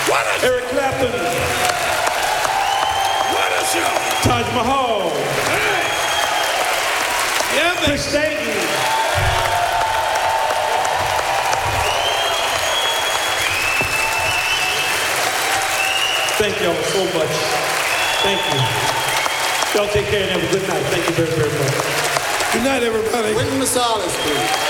What a Eric Clapton. What a show. Taj Mahal. Hey. Yeah, Chris Dayton. Thank y'all so much. Thank you. Y'all take care and have a good night. Thank you very, very much. Good night, everybody. Wynton Marsalis, please.